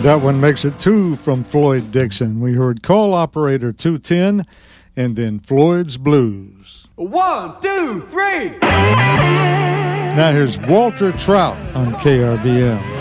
That one makes it 2 from Floyd Dixon. We heard Call Operator 210 and then Floyd's Blues. 1, 2, 3. Now here's Walter Trout on KRBM.